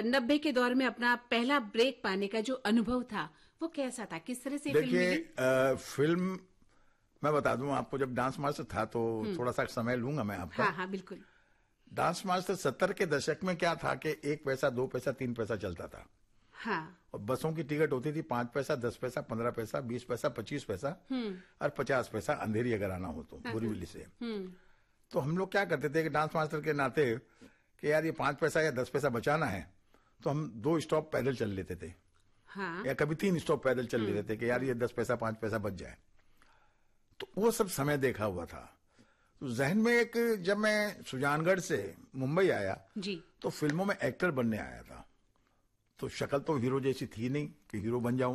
90 के दौर में अपना पहला ब्रेक पाने का जो अनुभव था वो कैसा था, किस तरह से फिल्म मिली? फिल्म मैं बता दूं आपको, जब डांस मास्टर था तो थोड़ा सा समय लूंगा मैं आपका। हाँ हाँ बिल्कुल। डांस मास्टर 70 के दशक में क्या था कि 1 पैसा 2 पैसा 3 पैसा चलता था। हाँ। और बसों की टिकट होती थी 5 पैसा 10 पैसा 15 पैसा 20 पैसा 25 पैसा और 50 पैसा अंधेरी अगर आना हो तो बोरीवली से। तो हम लोग क्या करते थे कि डांस मास्टर के नाते कि यार ये 5 पैसा या 10 पैसा बचाना है, तो हम 2 स्टॉप पैदल चल लेते थे। हाँ। या कभी 3 स्टॉप पैदल चल लेते थे कि यार ये 10 पैसा 5 पैसा बच जाए। तो वो सब समय देखा हुआ था। तो जहन में एक, जब मैं सुजानगढ़ से मुंबई आया जी, तो फिल्मों में एक्टर बनने आया था। तो शक्ल तो हीरो जैसी थी नहीं कि हीरो बन जाऊं,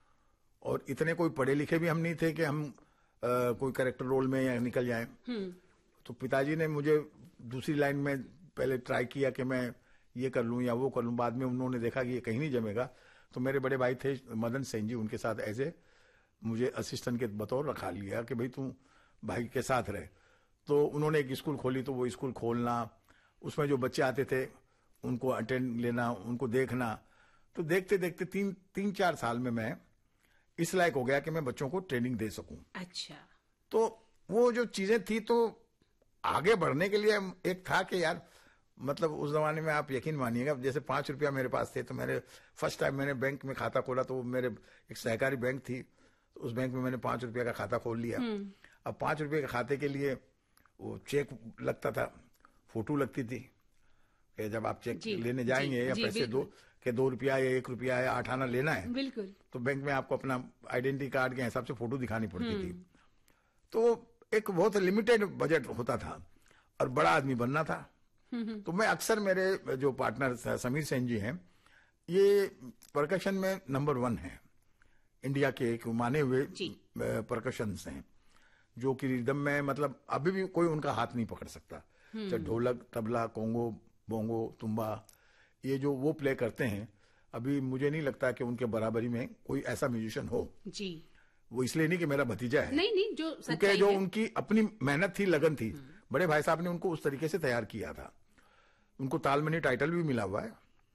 और इतने कोई पढ़े लिखे भी हम नहीं थे कि हम कोई कैरेक्टर रोल में या निकल जाएं। तो पिताजी ने मुझे दूसरी लाइन में पहले ट्राई किया कि मैं ये कर लूं या वो कर लूं। बाद में उन्होंने देखा कि ये कहीं नहीं जमेगा, तो मेरे बड़े भाई थे मदन सेन जी, उनके साथ ऐसे मुझे असिस्टेंट के बतौर रखा लिया कि भाई तू भाई के साथ रहे। तो उन्होंने एक स्कूल खोली, तो वो स्कूल खोलना, उसमें जो बच्चे आते थे उनको अटेंड लेना, उनको देखना। तो देखते देखते 3-4 साल में मैं इस लायक हो गया कि मैं बच्चों को ट्रेनिंग दे सकूं। अच्छा। तो वो जो चीजें थी, तो आगे बढ़ने के लिए एक था कि यार, मतलब उस जमाने में आप यकीन मानिएगा, जैसे 5 रुपया मेरे पास थे, तो मैंने फर्स्ट टाइम मैंने बैंक में खाता खोला, तो मेरे एक सहकारी बैंक थी, तो उस बैंक में मैंने 5 रुपया का खाता खोल लिया। अब 5 रुपये के खाते के लिए वो चेक लगता था, फोटो लगती थी कि जब आप चेक लेने जाएंगे या पैसे 2 रुपया या 1 रुपया या 8 आना लेना है, बिल्कुल, तो बैंक में आपको अपना आइडेंटिटी कार्ड के हिसाब से फोटो दिखानी पड़ती थी। तो एक बहुत लिमिटेड बजट होता था और बड़ा आदमी बनना था। तो मैं अक्सर, मेरे जो पार्टनर समीर सेन जी हैं, ये परकशन में नंबर 1 है, इंडिया के एक माने हुए परकशंस हैं, जो कि रिदम में मतलब अभी भी कोई उनका हाथ नहीं पकड़ सकता। चाहे ढोलक, तबला, कोंगो, बोंगो, तुम्बा, ये जो वो प्ले करते हैं, अभी मुझे नहीं लगता कि उनके बराबरी में कोई ऐसा म्यूजिशियन हो जी। वो इसलिए नहीं कि मेरा भतीजा है, नहीं, जो उनकी अपनी मेहनत थी, लगन थी। बड़े भाई साहब ने उनको उस तरीके से तैयार किया था। उनको तालमनी टाइटल भी मिला हुआ है।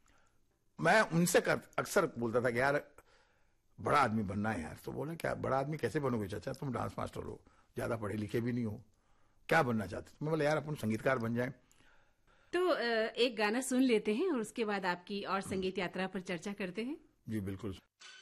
मैं उनसे अक्सर बोलता था कि यार बड़ा आदमी बनना है यार। तो बोले क्या बड़ा आदमी कैसे बनोगे चाचा, तुम डांस मास्टर हो, ज्यादा पढ़े लिखे भी नहीं हो, क्या बनना चाहते? मैं बोला यार अपन संगीतकार बन जाए। तो एक गाना सुन लेते हैं और उसके बाद आपकी और संगीत यात्रा पर चर्चा करते हैं। जी बिल्कुल।